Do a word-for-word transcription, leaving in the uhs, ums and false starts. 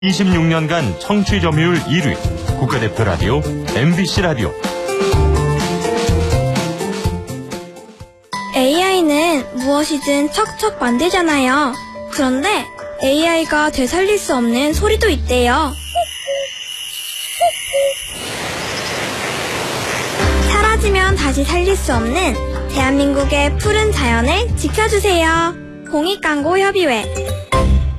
이십육 년간 청취 점유율 일 위 국가대표 라디오 엠비씨 라디오. 에이아이는 무엇이든 척척 만들잖아요. 그런데 에이아이가 되살릴 수 없는 소리도 있대요. 사라지면 다시 살릴 수 없는 대한민국의 푸른 자연을 지켜주세요. 공익광고협의회